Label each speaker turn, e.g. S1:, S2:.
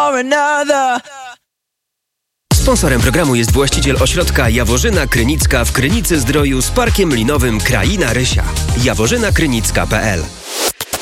S1: for another.
S2: Sponsorem programu jest właściciel ośrodka Jaworzyna Krynicka w Krynicy Zdroju z Parkiem Linowym Kraina Rysia. jaworzynakrynicka.pl